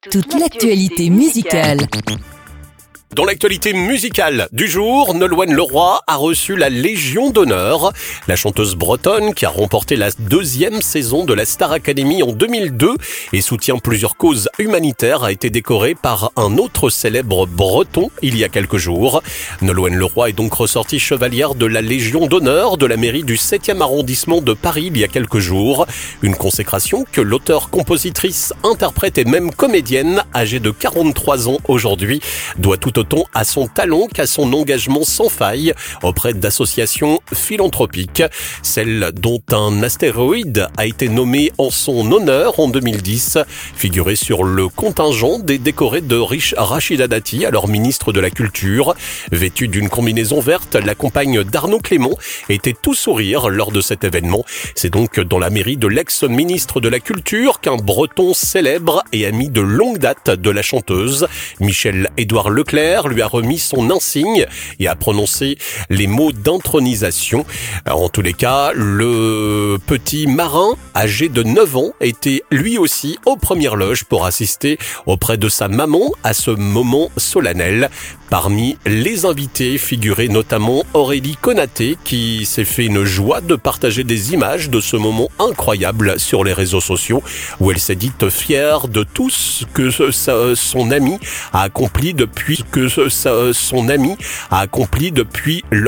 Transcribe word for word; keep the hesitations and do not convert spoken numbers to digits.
Toute l'actualité musicale. Dans l'actualité musicale du jour, Nolwenn Leroy a reçu la Légion d'honneur. La chanteuse bretonne qui a remporté la deuxième saison de la Star Academy en deux mille deux et soutient plusieurs causes humanitaires a été décorée par un autre célèbre breton il y a quelques jours. Nolwenn Leroy est donc ressortie chevalière de la Légion d'honneur de la mairie du septième arrondissement de Paris il y a quelques jours. Une consécration que l'auteure, compositrice, interprète et même comédienne, âgée de quarante-trois ans aujourd'hui, doit tout autant à son talent qu'à son engagement sans faille auprès d'associations philanthropiques. Celle dont un astéroïde a été nommé en son honneur en deux mille dix, figurait sur le contingent des décorés de Rachida Dati, alors ministre de la Culture. Vêtue d'une combinaison verte, la compagne d'Arnaud Clément était tout sourire lors de cet événement. C'est donc dans la mairie de l'ex-ministre de la Culture qu'un breton célèbre et ami de longue date de la chanteuse, Michel-Édouard Leclerc, lui a remis son insigne et a prononcé les mots d'intronisation. En tous les cas, le petit marin, âgé de neuf ans, était lui aussi aux premières loges pour assister auprès de sa maman à ce moment solennel. Parmi les invités figurait notamment Aurélie Konaté, qui s'est fait une joie de partager des images de ce moment incroyable sur les réseaux sociaux, où elle s'est dite fière de tout ce que son ami a accompli depuis que son ami a accompli depuis